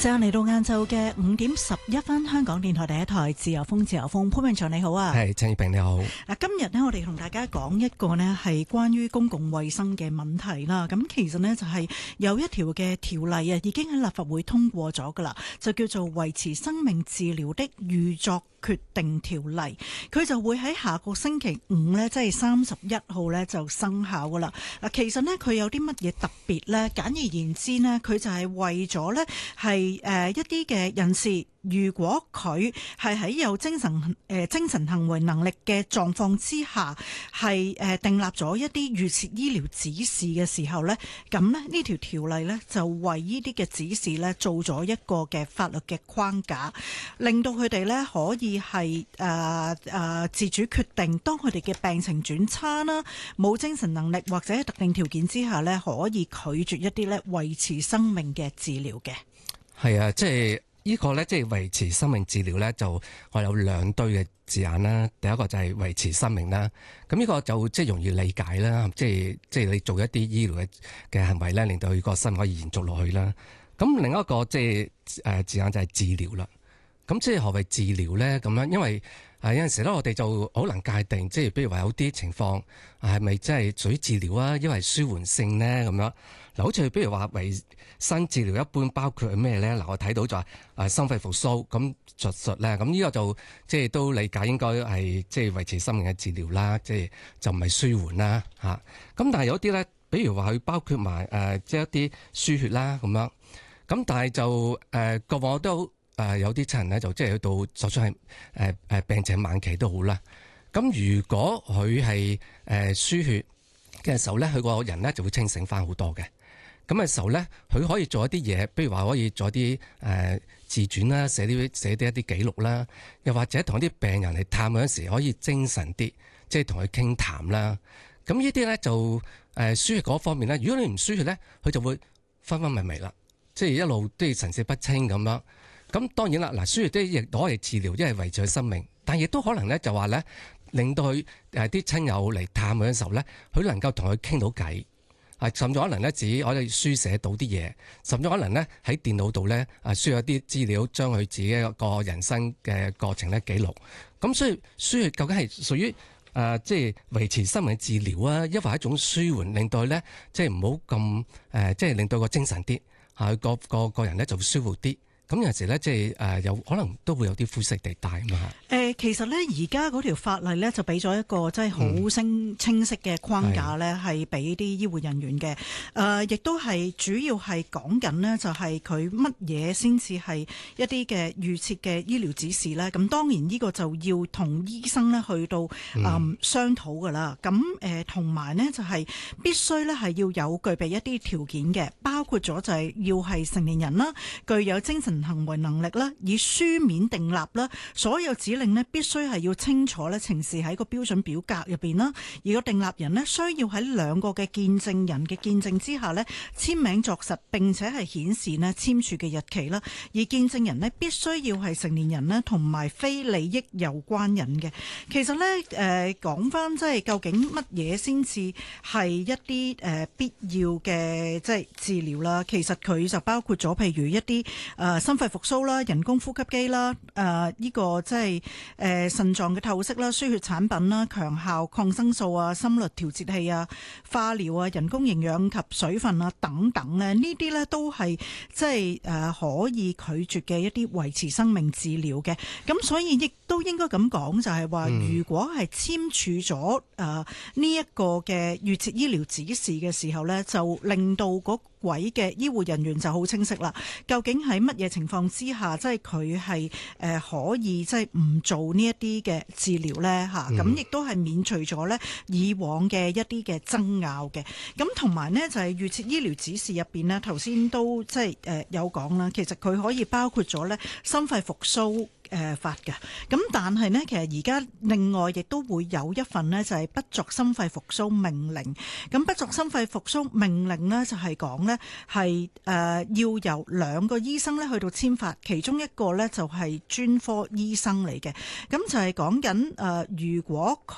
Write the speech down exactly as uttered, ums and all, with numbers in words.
時間嚟到晏晝嘅五點十一分，香港電台第一台自由風，自由風，潘永祥你好啊， 係陳月平你好。 嗱，今日呢，我哋同大家講一個呢係關於公共衛生嘅問題啦。咁其實呢，就係有一條嘅條例啊，已經喺立法會通過咗噶啦，就叫做維持生命治療的預作決定條例。佢就會喺下個星期五呢，即係三十一號呢，就生效噶啦。嗱，其實呢，佢有啲乜嘢特別呢？簡而言之呢，佢就係為咗呢係誒一啲嘅人士，如果佢係喺有精神誒、呃、精神行為能力嘅狀況之下，係誒訂立咗一啲預設醫療指示嘅時候呢，咁呢呢條條例呢，就為呢啲嘅指示呢做咗一個嘅法律嘅框架，令到佢哋呢可以係誒誒自主決定，當佢哋嘅病情轉差啦，冇精神能力或者特定條件之下呢，可以拒絕一啲呢維持生命嘅治療嘅。 係啊，即係呢個咧，即係維持生命治療咧，就我有兩堆嘅字眼啦。第一個就係維持生命啦，咁呢個就即係容易理解啦。即係即係你做一啲醫療嘅嘅行為咧，令到佢個生命可以延續落去啦。咁另一個即係誒字眼就係治療啦。咁即係何謂治療咧？咁樣因為誒有陣時咧，我哋就好難界定，即係比如話有啲情況係咪真係屬於治療啊，因為舒緩性咧咁樣。嗱，好似比如話維生治療一般包括係咩咧？嗱，我睇到就係誒心肺復甦咁術術咧，咁呢個就即係都理解應該係即係維持生命嘅治療啦，即係就唔係舒緩啦嚇。咁但係有啲咧，比如話佢包括埋誒即係一啲輸血啦咁樣。咁但係就誒過往都誒有啲親人咧，就即係去到就算係誒誒病情晚期都好啦。咁如果佢係誒輸血嘅時候咧，佢個人咧就會清醒翻好多嘅。咁嘅時候咧，佢可以做一啲嘢，比如話可以做一啲誒、呃、自傳啦，寫啲寫啲一啲記錄啦，又或者同啲病人嚟探嗰陣時可以精神啲，即係同佢傾談啦。咁呢啲咧就誒、呃、輸血嗰方面咧，如果你唔輸血咧，佢就會昏昏迷迷啦，即係一路都要神志不清咁樣。咁當然啦，嗱輸血都亦攞嚟治療，因為維持佢生命，但亦都可能咧就話咧令到佢誒啲親友嚟探佢嘅時候咧，佢能夠同佢傾到偈。啊，甚至可能咧自己可以書寫到啲嘢，甚至可能咧喺電腦度咧啊輸入啲資料，將佢自己一個人生嘅過程咧記錄。咁所以輸血究竟係屬於誒即係維持生命治療啊，抑或係一種舒緩，令到佢咧即係唔好咁誒，即係令到個精神啲，啊個個個人咧就舒服啲。咁有陣時咧，即係誒有可能都會有啲灰色地帶啊嘛。 誒，其實咧，而家嗰條法例咧就俾咗一個即係好清清晰嘅框架咧，係俾啲醫護人員嘅。誒、呃，亦都係主要係講緊呢，就係佢乜嘢先至係一啲嘅預設嘅醫療指示咧。咁當然呢個就要同醫生咧去到誒、嗯、商討噶啦。咁誒同埋呢，就係必須咧係要有具備一啲條件嘅，包括咗就係要係成年人啦，具有精神行為能力啦，以書面訂立啦，所有指令呢必須係要清楚咧呈示喺個標準表格入邊啦，而個訂立人呢需要喺兩個嘅見證人嘅見證之下呢簽名作實，並且係顯示呢簽署嘅日期啦，而見證人呢必須要係成年人呢同埋非利益有關人嘅。其實呢，誒講翻即係究竟乜嘢先至係一啲誒、呃、必要嘅即係治療啦，其實佢就包括咗譬如一啲誒、呃心肺復甦啦、人工呼吸機啦、誒、呃、呢、這個即係誒腎臟嘅透析啦、輸血產品啦、強效抗生素啊、心率調節器啊、化療啊、人工營養及水分啊等等咧，呢啲咧都係即係誒可以拒絕嘅一啲維持生命治療嘅。咁所以亦都應該咁講，就係話，如果係簽署咗誒呢一個嘅預設醫療指示嘅時候咧，就令到嗰位嘅醫護人員就好清晰啦。究竟喺乜嘢情況之下，即係佢係誒可以即係唔做呢一啲嘅治療咧嚇？咁亦都係免除咗咧以往嘅一啲嘅爭拗嘅。咁同埋呢，就係預設醫療指示入邊呢，頭先都即係誒有講啦。其實佢可以包括咗咧心肺復甦誒法嘅。咁但係呢，其實而家另外亦都會有一份呢，就係不作心肺復甦命令。咁不作心肺復甦命令呢，就係講呢係誒要由兩個醫生咧去到簽發，其中一個呢，就係專科醫生嚟嘅。咁就係講緊誒，如果